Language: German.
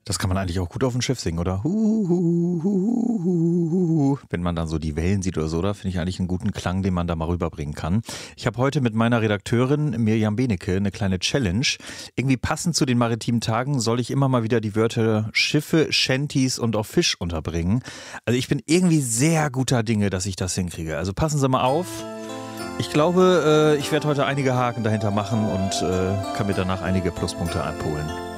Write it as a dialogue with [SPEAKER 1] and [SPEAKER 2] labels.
[SPEAKER 1] Das kann man eigentlich auch gut auf dem Schiff singen, oder? Hu. Wenn man dann so die Wellen sieht oder so, da finde ich eigentlich einen guten Klang, den man da mal rüberbringen kann. Ich habe heute mit meiner Redakteurin Mirjam Benecke eine kleine Challenge. Irgendwie passend zu den maritimen Tagen soll ich immer mal wieder die Wörter Schiffe, Shanties und auch Fisch unterbringen. Also ich bin irgendwie sehr guter Dinge, dass ich das hinkriege. Also passen Sie mal auf. Ich glaube, ich werde heute einige Haken dahinter machen und kann mir danach einige Pluspunkte abholen.